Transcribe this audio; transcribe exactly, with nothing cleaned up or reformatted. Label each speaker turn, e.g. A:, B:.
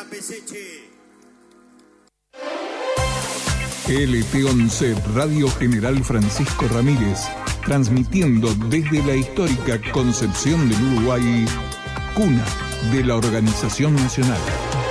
A: la Peseche.
B: L T once Radio General Francisco Ramírez, transmitiendo desde la histórica Concepción del Uruguay, cuna de la Organización Nacional.